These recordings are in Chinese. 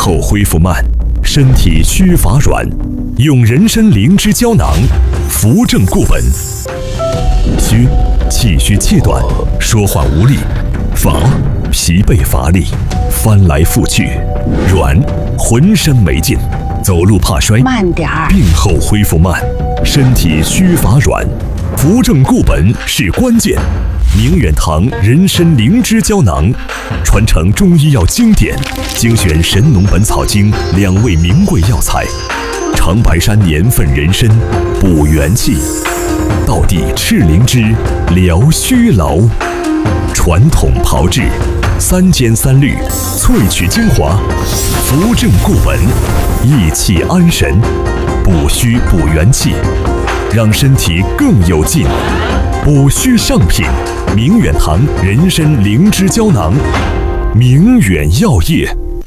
后恢复慢，身体虚乏软，用人参灵芝胶囊扶正固本。虚，气虚气短，说话无力；乏，疲惫乏力，翻来覆去；软，浑身没劲，走路怕摔。 慢点儿。 病后恢复慢，身体虚乏软，扶正固本是关键。明远堂人参灵芝胶囊，传承中医药经典，精选《神农本草经》2味名贵药材，长白山年份人参补元气，道地赤灵芝疗虚劳，传统炮制3煎3滤，萃取精华，扶正固本，益气安神，补虚补元气，让身体更有劲。补虚上品，明远堂人参灵芝胶囊，明远药业。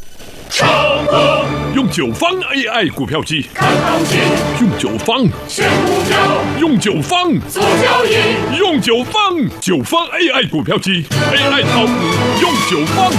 用9方 AI 股票机看行情， 用9方选股票， 用9方做交易， 用9方AI 股票机 AI 炒股用9方。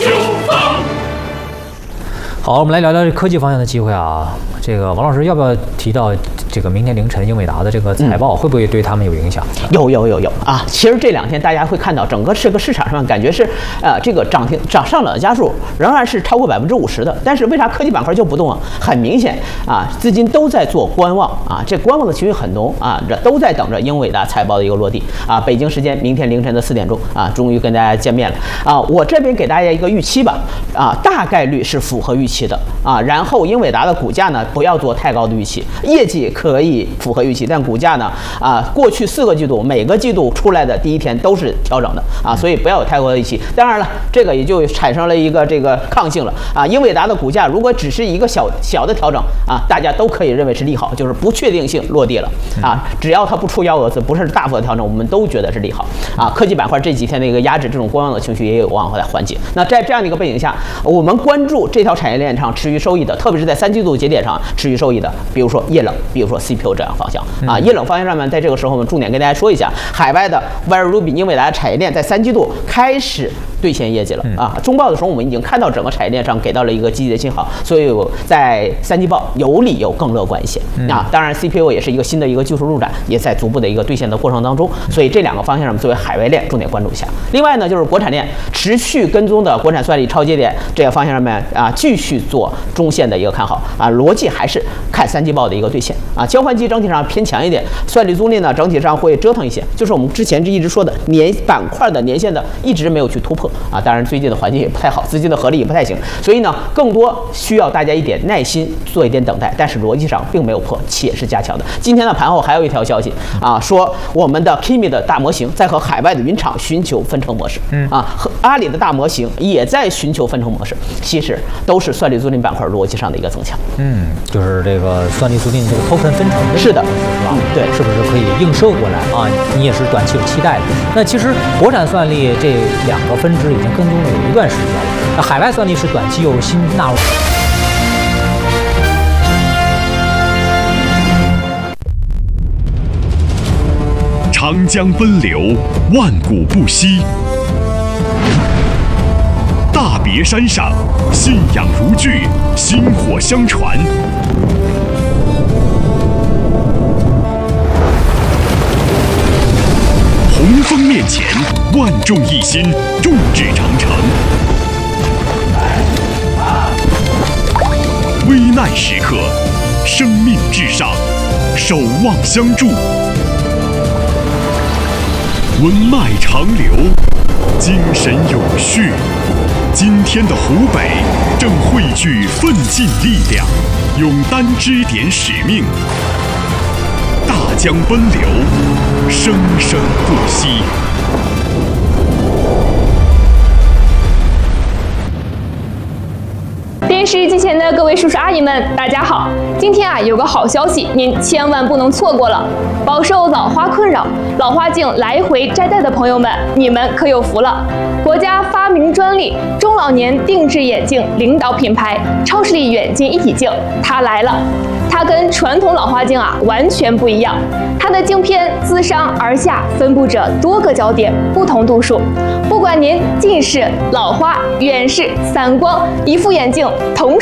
好，我们来聊聊这科技方向的机会啊。这个王老师要不要提到这个明天凌晨英伟达的这个财报，会不会对他们有影响？ 有啊！其实这2天大家会看到，整个这个市场上感觉是这个上涨的家数仍然是超过50%的。但是为啥科技板块就不动啊？很明显啊，资金都在做观望啊，这观望的情绪很浓啊，这都在等着英伟达财报的一个落地啊。北京时间明天凌晨的4点钟啊，终于跟大家见面了啊！我这边给大家一个预期吧啊，大概率是符合预期的啊。然后英伟达的股价呢，不要做太高的预期，业绩可以符合预期，但股价呢过去4个季度每个季度出来的第一天都是调整的啊，所以不要有太高的预期。当然了，这个也就产生了一个这个抗性了啊。英伟达的股价如果只是一个小的调整啊，大家都可以认为是利好，就是不确定性落地了啊。只要它不出幺蛾子，不是大幅的调整，我们都觉得是利好啊。科技板块这几天的一个压制，这种观望的情绪也有望来缓解。那在这样的一个背景下，我们关注这条产业链上持续收益的，特别是在3季度节点上持续收益的，比如说液冷，比如说 CPU 这样方向啊。液冷方向上面，在这个时候我们重点跟大家说一下，海外的 Ruby 英伟达的产业链在3季度开始兑现业绩了啊。中报的时候我们已经看到整个产业链上给到了一个积极的信号，所以在3季报有理由更乐观一些啊。当然 CPU 也是一个新的一个技术入展，也在逐步的一个兑现的过程当中，所以这2个方向上作为海外链重点关注一下。另外呢，就是国产链持续跟踪的国产算力超节点这个方向上面啊，继续做中线的一个看好啊，逻辑还是看3季报的一个兑现啊。交换机整体上偏强一点，算力租赁呢整体上会折腾一些，就是我们之前一直说的板块的年线的一直没有去突破啊。当然最近的环境也不太好，资金的合力也不太行，所以呢更多需要大家一点耐心，做一点等待，但是逻辑上并没有破，且是加强的。今天的盘后还有一条消息啊，说我们的 Kimi 的大模型在和海外的云厂寻求分成模式和阿里的大模型也在寻求分成模式，其实都是算力租赁板块逻辑上的一个增强。 就是这个算力租赁这个 token 分成的是的， 是吧？ 对， 是不是可以映射过来啊？你也是短期有期待的。那其实国产算力这2个分支已经跟踪了有一段时间了，那海外算力是短期有新纳入。 长江奔流，万古不息。大别山上，信仰如炬，薪火相传。洪峰面前，万众一心，众志成城。危难时刻，生命至上，守望相助。文脉长流，精神永续。今天的湖北正汇聚奋进力量，勇担支点使命。大江奔流，生生不息。 电视机前的各位叔叔阿姨们，大家好！今天有个好消息，您千万不能错过了。饱受老花困扰、老花镜来回摘戴的朋友们，你们可有福了！国家发明专利中老年定制眼镜领导品牌超视力远近一体镜，它来了。它跟传统老花镜完全不一样，它的镜片自上而下分布着多个焦点，不同度数。不管您近视、老花、远视、散光，一副眼镜同